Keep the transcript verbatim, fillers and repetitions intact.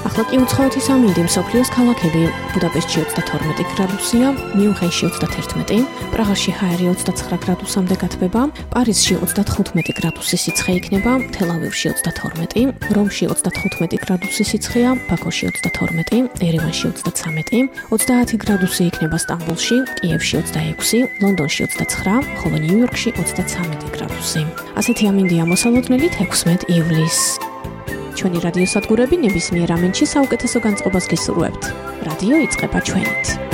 ახლა კი უცხოეთის ამინდი მსოფლიოს ქალაქები. ბუდაპეშტში ოცდათორმეტი გრადუსია, მიუნხენში ოცდათერთმეტი, პრაღაში ჰაერი ოცდაცხრა გრადუსამდე გათბება, პარიზში ოცდათხუთმეტი გრადუსი სიცხე იქნება, თელ-ავივში ოცდათორმეტი, რომში ოცდათხუთმეტი გრადუსი სიცხეა, ბაქოში ოცდათორმეტი, ერევანში ოცდაცამეტი, ოცდაათი გრადუსი იქნება სტამბოლში, კიევში ოცდაექვსი, ლონდონში ოცდაცხრა, ხოლო ნიუ-იორკში ოცდაცამეტი გრადუსი. ასეთი ამინდია მოსალოდნელით ექვსმეტ ივლისს. ჩვენი რადიოსადგურები ნებისმიერ ამენში საუკეთესო განწყობას გისურვებთ. რადიო იწყება ჩვენით.